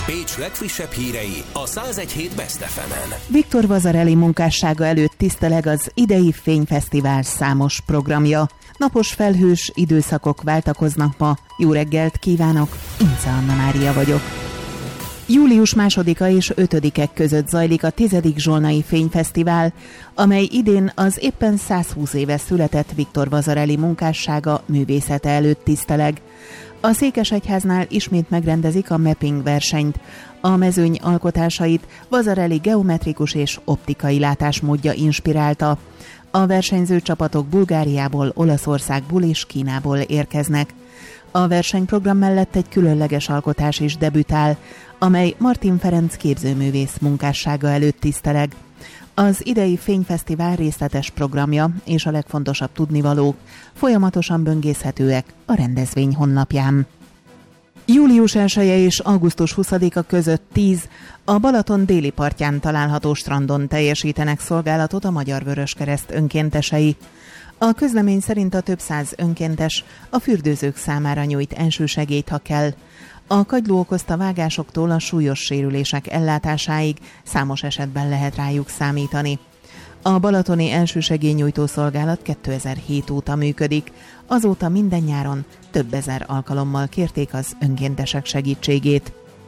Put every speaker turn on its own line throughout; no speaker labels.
Pécs legfrissebb hírei a 101.7 Best FM-en.
Viktor Vasarely munkássága előtt tiszteleg az idei Fényfesztivál számos programja. Napos felhős időszakok váltakoznak ma. Jó reggelt kívánok, Ince Anna Mária vagyok. Július 2-a és 5-e között zajlik a 10. Zsolnai Fényfesztivál, amely idén az éppen 120 éve született Viktor Vasarely munkássága művészete előtt tiszteleg. A Székesegyháznál ismét megrendezik a mapping versenyt. A mezőny alkotásait Vasarely geometrikus és optikai látásmódja inspirálta. A versenyző csapatok Bulgáriából, Olaszországból és Kínából érkeznek. A versenyprogram mellett egy különleges alkotás is debütál, amely Martin Ferenc képzőművész munkássága előtt tiszteleg. Az idei Fényfesztivál részletes programja és a legfontosabb tudnivalók folyamatosan böngészhetőek a rendezvény honlapján. Július 1 és augusztus 20-a között 10 a Balaton déli partján található strandon teljesítenek szolgálatot a Magyar Vöröskereszt önkéntesei. A közlemény szerint a több száz önkéntes a fürdőzők számára nyújt elsősegélyt, ha kell. A kagyló okozta vágásoktól a súlyos sérülések ellátásáig számos esetben lehet rájuk számítani. A balatoni elsősegélynyújtó szolgálat 2007 óta működik, azóta minden nyáron több ezer alkalommal kérték az önkéntesek segítségét.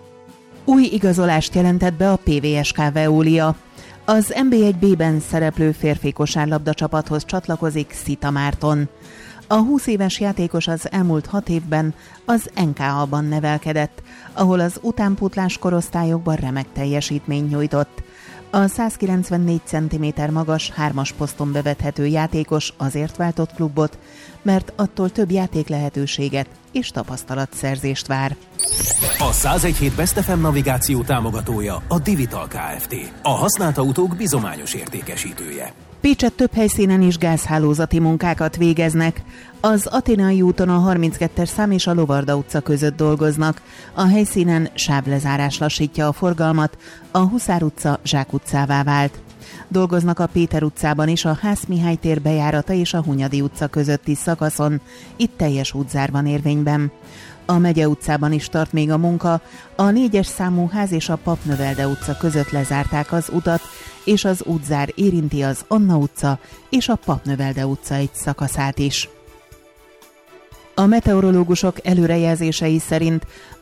Új igazolást jelentett be a PVSK Veolia. Az NB1B-ben szereplő férfi kosárlabda csapathoz csatlakozik Szita Márton. A 20 éves játékos az elmúlt 6 évben az NKA-ban nevelkedett, ahol az utánpótlás korosztályokban remek teljesítményt nyújtott. A 194 cm magas, 3-as poszton bevethető játékos azért váltott klubot, mert attól több játék lehetőséget és tapasztalatszerzést vár.
A 101.7 Best FM navigáció támogatója a Divital Kft. A használt autók bizományos értékesítője.
Pécset több helyszínen is gázhálózati munkákat végeznek. Az Athénai úton a 32-es szám és a Lovarda utca között dolgoznak. A helyszínen sávlezárás lassítja a forgalmat, a Huszár utca Zsák utcává vált. Dolgoznak a Péter utcában is, a Ház Mihály tér bejárata és a Hunyadi utca közötti szakaszon. Itt teljes útzár van érvényben. A Megye utcában is tart még a munka, a 4-es számú ház és a Papnövelde utca között lezárták az utat, és az útzár érinti az Anna utca és a Papnövelde utca egy szakaszát is. A meteorológusok előrejelzései szerint